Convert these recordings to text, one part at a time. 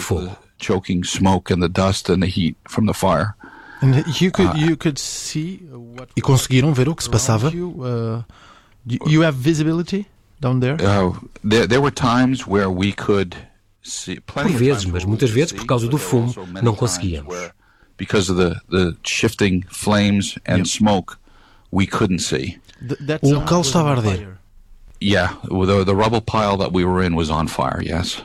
fogo. Choking smoke and the dust and the heat from the fire. And you could see E conseguiram ver o que se passava? You have visibility down there? There were times where we could see. Por vezes, mas muitas vezes por causa do fumo não conseguíamos. Because of the shifting flames and smoke, we couldn't see. O local estava a arder. Yeah, the rubble pile that we were in was on fire. Yes.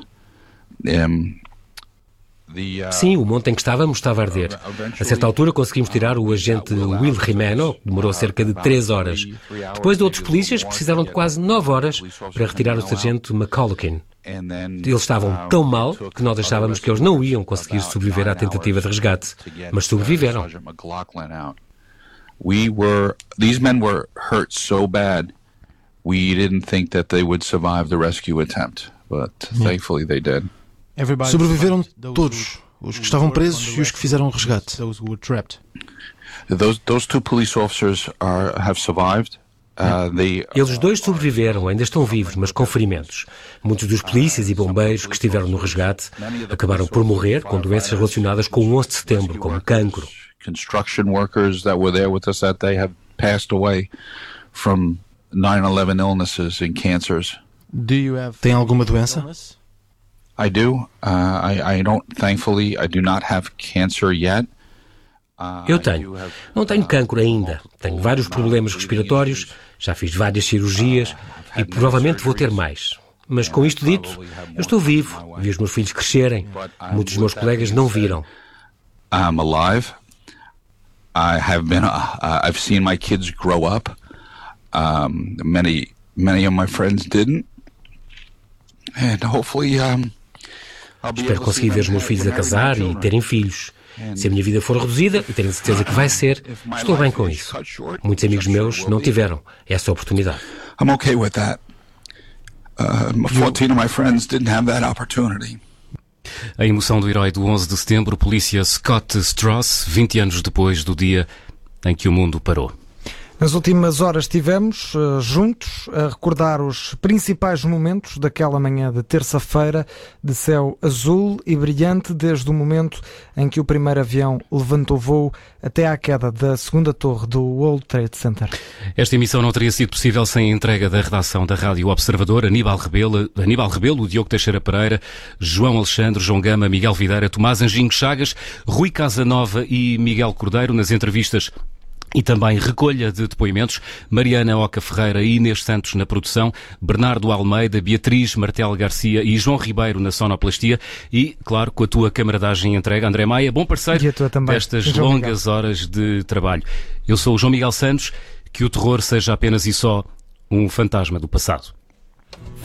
Sim, o monte em que estávamos estava a arder. A certa altura conseguimos tirar o agente Will Rimeno, que demorou cerca de 3 horas. Depois, outros polícias precisaram de quase 9 horas para retirar o sargento McCulloughin. Eles estavam tão mal que nós achávamos que eles não iam conseguir sobreviver à tentativa de resgate, mas sobreviveram. These men were hurt so bad, we didn't think that they would survive the rescue attempt, but thankfully they did. Sobreviveram todos, os que estavam presos e os que fizeram o resgate. Those two police officers have survived. Eles dois sobreviveram, ainda estão vivos, mas com ferimentos. Muitos dos polícias e bombeiros que estiveram no resgate acabaram por morrer com doenças relacionadas com o 11 de setembro, como cancro. Construction workers that were there with us that day have passed away from 9/11 illnesses and cancers. Tem alguma doença? I do. I don't. Thankfully, I do not have cancer yet. Eu tenho. Não tenho cancro ainda. Tenho vários problemas respiratórios, já fiz várias cirurgias e provavelmente vou ter mais. Mas com isto dito, eu estou vivo, vi os meus filhos crescerem. Muitos dos meus colegas não viram. I'm alive. I have been. I've seen my kids grow up. Many of my friends didn't. And hopefully, espero conseguir ver os meus filhos a casar e terem filhos. Se a minha vida for reduzida, e tenho certeza que vai ser, estou bem com isso. Muitos amigos meus não tiveram essa oportunidade. I'm okay with that. 14 of my friends didn't have that opportunity. A emoção do herói do 11 de setembro, polícia Scott Stross, 20 anos depois do dia em que o mundo parou. Nas últimas horas estivemos juntos a recordar os principais momentos daquela manhã de terça-feira de céu azul e brilhante, desde o momento em que o primeiro avião levantou voo até à queda da segunda torre do World Trade Center. Esta emissão não teria sido possível sem a entrega da redação da Rádio Observador, Aníbal Rebelo, Diogo Teixeira Pereira, João Alexandre, João Gama, Miguel Videira, Tomás Anjinho Chagas, Rui Casanova e Miguel Cordeiro nas entrevistas e também recolha de depoimentos, Mariana Oca Ferreira e Inês Santos na produção, Bernardo Almeida, Beatriz Martel Garcia e João Ribeiro na sonoplastia e, claro, com a tua camaradagem entregue, André Maia, bom parceiro destas longas horas de trabalho. Eu sou o João Miguel Santos, que o terror seja apenas e só um fantasma do passado.